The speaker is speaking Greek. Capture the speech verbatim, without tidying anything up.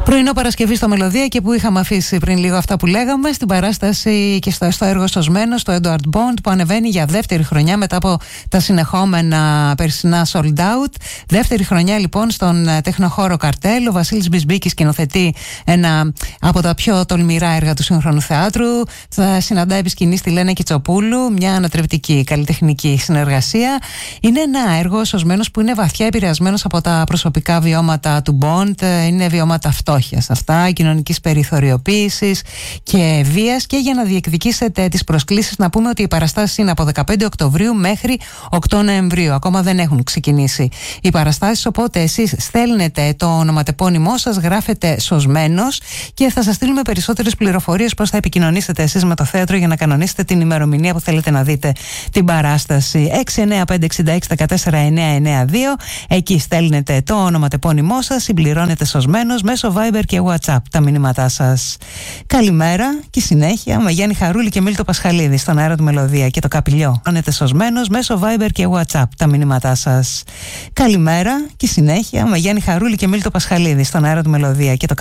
Πρωινό Παρασκευή στο Μελωδία, και που είχαμε αφήσει πριν λίγο αυτά που λέγαμε στην παράσταση και στο, στο έργο Σωσμένος, το Edward Bond, που ανεβαίνει για δεύτερη χρονιά μετά από τα συνεχόμενα περσινά sold out. Δεύτερη χρονιά λοιπόν στον τεχνοχώρο Καρτέλ. Ο Βασίλης Μπισμπίκης σκηνοθετεί ένα από τα πιο τολμηρά έργα του σύγχρονου θεάτρου. Θα συναντά επί σκηνής τη Λένα Κιτσοπούλου, μια ανατρεπτική καλλιτεχνική συνεργασία. Είναι ένα έργο Σωσμένος που είναι βαθιά επηρεασμένος από τα προσωπικά βιώματα του Bond. Είναι βιώματα φτώχειας αυτά, κοινωνικής περιθωριοποίησης και βίας. Και για να διεκδικήσετε τις προσκλήσεις, να πούμε ότι οι παραστάσεις είναι από δεκαπέντε Οκτωβρίου μέχρι οκτώ Νοεμβρίου. Ακόμα δεν έχουν ξεκινήσει οι παραστάσεις, οπότε εσείς στέλνετε το ονοματεπώνυμό σας, γράφετε Σωσμένος και θα σας στείλουμε περισσότερες πληροφορίες πώς θα επικοινωνήσετε εσείς με το θέατρο για να κανονίσετε την ημερομηνία που θέλετε να δείτε την παράσταση. έξι εννιά πέντε έξι έξι ένα τέσσερα εννιά εννιά δύο. Εκεί στέλνετε το ονοματεπώνυμό σας, συμπληρώνετε Σωσμένος μέσω Viber και WhatsApp τα μηνύματά σας. Καλημέρα και συνέχεια με Γιάννη Χαρούλη και Μίλτο Πασχαλίδη στον αέρα του Μελωδία και το Καπηλιό. Όνετε Σωσμένος μέσω Viber και WhatsApp τα μηνύματά σας. Καλημέρα και συνέχεια με Γιάννη Χαρούλη και Μίλτο Πασχαλίδη στον αέρα του Μελωδία και το